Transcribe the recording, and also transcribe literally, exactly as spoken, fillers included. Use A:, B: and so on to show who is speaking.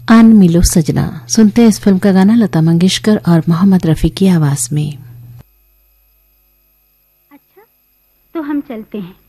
A: आन मिलो सजना सुनते हैं इस फिल्म का गाना लता मंगेशकर और मोहम्मद रफी की आवाज में।
B: अच्छा तो हम चलते हैं।